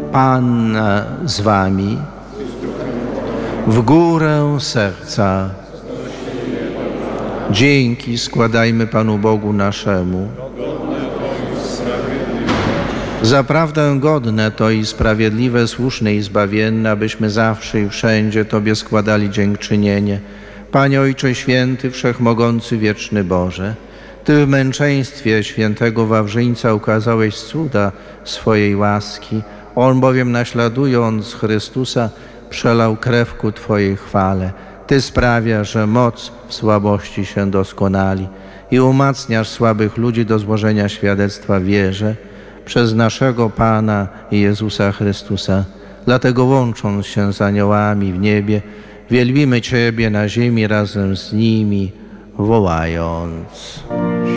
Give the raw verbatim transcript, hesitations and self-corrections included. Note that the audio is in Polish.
Pan z wami. W górę serca. Dzięki składajmy Panu Bogu naszemu. Zaprawdę godne to i sprawiedliwe, słuszne i zbawienne, abyśmy zawsze i wszędzie Tobie składali dziękczynienie. Panie Ojcze Święty, Wszechmogący, Wieczny Boże, Ty w męczeństwie świętego Wawrzyńca ukazałeś cuda swojej łaski. On bowiem, naśladując Chrystusa, przelał krew ku Twojej chwale. Ty sprawiasz, że moc w słabości się doskonali i umacniasz słabych ludzi do złożenia świadectwa wierze przez naszego Pana Jezusa Chrystusa. Dlatego, łącząc się z aniołami w niebie, wielbimy Ciebie na ziemi razem z nimi, wołając: